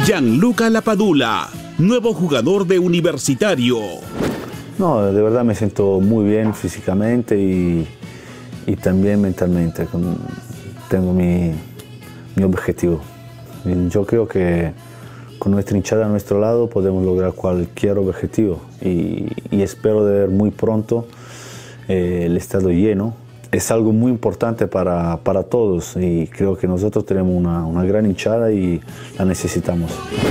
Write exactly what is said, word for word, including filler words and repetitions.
Gianluca Lapadula, nuevo jugador de Universitario. No, de verdad me siento muy bien físicamente y, y también mentalmente. Tengo mi, mi objetivo. Y yo creo que con nuestra hinchada a nuestro lado podemos lograr cualquier objetivo y, y espero de ver muy pronto eh, el estadio lleno. Es algo muy importante para, para todos y creo que nosotros tenemos una, una gran hinchada y la necesitamos.